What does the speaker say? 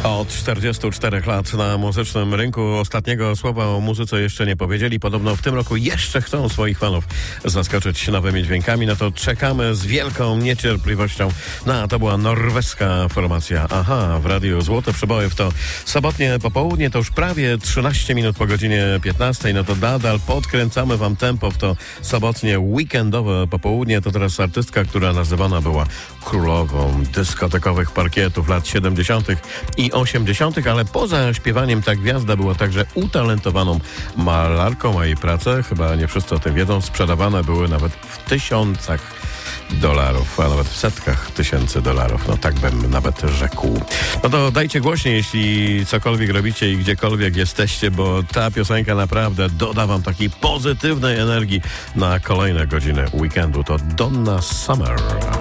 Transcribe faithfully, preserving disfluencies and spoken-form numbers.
Od czterdziestu czterech lat na muzycznym rynku ostatniego słowa o muzyce jeszcze nie powiedzieli. Podobno w tym roku jeszcze chcą swoich fanów zaskoczyć nowymi dźwiękami. No to czekamy z wielką niecierpliwością. No, to była norweska formacja Aha w Radiu Złote Przeboje w to sobotnie popołudnie. To już prawie trzynaście minut po godzinie piętnastej. No to nadal podkręcamy wam tempo w to sobotnie weekendowe popołudnie. To teraz artystka, która nazywana była królową dyskotekowych parkietów lat siedemdziesiątych i osiemdziesiątych, ale poza śpiewaniem ta gwiazda była także utalentowaną malarką, a jej prace, chyba nie wszyscy o tym wiedzą, sprzedawane były nawet w tysiącach dolarów, a nawet w setkach tysięcy dolarów. No tak bym nawet rzekł. No to dajcie głośniej, jeśli cokolwiek robicie i gdziekolwiek jesteście, bo ta piosenka naprawdę doda wam takiej pozytywnej energii na kolejne godziny weekendu. To Donna Summer.